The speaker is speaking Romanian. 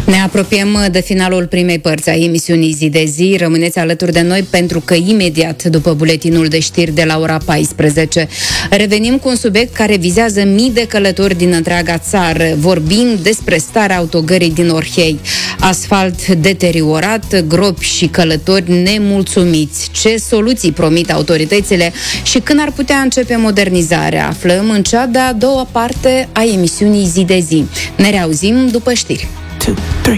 Ne apropiem de finalul primei părți a emisiunii Zi de Zi. Rămâneți alături de noi pentru că imediat după buletinul de știri de la ora 14 revenim cu un subiect care vizează mii de călători din întreaga țară. Vorbim despre starea autogării din Orhei. Asfalt deteriorat, gropi și călători nemulțumiți. Ce soluții promit autoritățile și când ar putea începe modernizarea? Aflăm în cea de-a doua parte a emisiunii Zi de Zi. Ne reauzim după știri. 2, 3.